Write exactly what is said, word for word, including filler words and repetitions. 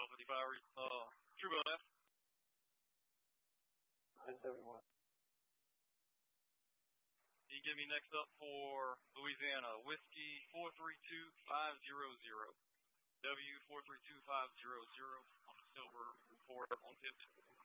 Alpha fifty-five, uh, True left. nine seventy-one. Can you give me next up for Louisiana, Whiskey four three two five zero zero. W four three two five zero zero on the silver report on Tipton.